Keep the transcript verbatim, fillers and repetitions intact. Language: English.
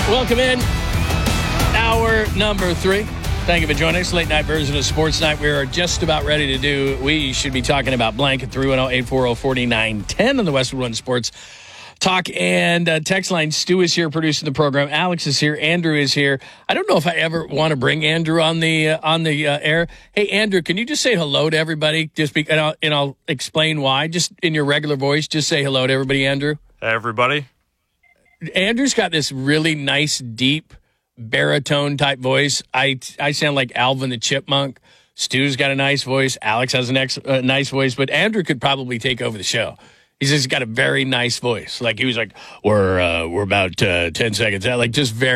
Welcome in. Hour number three. Thank you for joining us. Late night version of Sports Night. We're just about ready to do. We should be talking about blank at three one zero, eight four zero, four nine one zero on the Westwood One Sports Talk and uh, text line. Stu is here producing the program. Alex is here. Andrew is here. I don't know if I ever want to bring Andrew on the uh, on the uh, air. Hey, Andrew, can you just say hello to everybody? Just be, and, I'll, and I'll explain why. Just in your regular voice, just say hello to everybody, Andrew. Hey, everybody. Andrew's got this really nice, deep baritone type voice. I I sound like Alvin the Chipmunk. Stu's got a nice voice. Alex has a next, uh, nice voice, but Andrew could probably take over the show. He's just got a very nice voice. Like he was like, we're uh, we're about uh, ten seconds out. Like just very.